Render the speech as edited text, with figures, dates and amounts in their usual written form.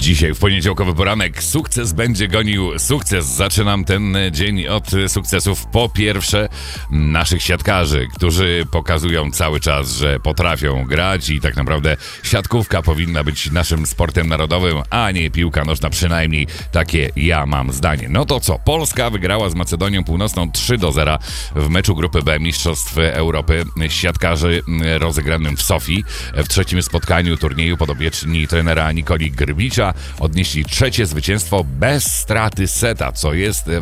Dzisiaj w poniedziałkowy poranek sukces będzie gonił sukces. Zaczynam ten dzień od sukcesów. Po pierwsze naszych siatkarzy, którzy pokazują cały czas, że potrafią grać i tak naprawdę siatkówka powinna być naszym sportem narodowym, a nie piłka nożna, przynajmniej takie ja mam zdanie. No to co? Polska wygrała z Macedonią Północną 3-0 w meczu grupy B Mistrzostw Europy siatkarzy rozegranym w Sofii. W trzecim spotkaniu turnieju podopieczni trenera Nikoli Grbicza odnieśli trzecie zwycięstwo bez straty seta, co jest